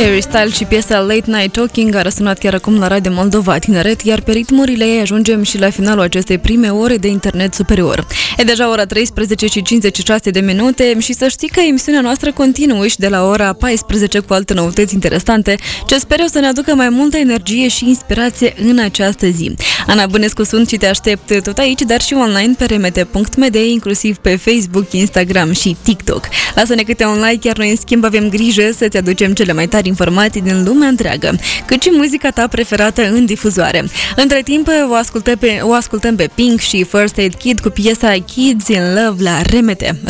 Harry Styles și piesa Late Night Talking a răsunat chiar acum la Radio Moldova Tineret, iar pe ritmurile ei ajungem și la finalul acestei prime ore de internet superior. E deja ora 13 și 56 de minute și să știi că emisiunea noastră continuă și de la ora 14 cu alte noutăți interesante, ce sper eu să ne aducă mai multă energie și inspirație în această zi. Ana Bănescu sunt și te aștept tot aici, dar și online pe rmt.md, inclusiv pe Facebook, Instagram și TikTok. Lasă-ne câte un like, iar noi în schimb avem grijă să-ți aducem cele mai tari informații din lumea întreagă, cât și muzica ta preferată în difuzoare. Între timp, o ascultăm pe Pink și First Aid Kid cu piesa Kids in Love la RMT.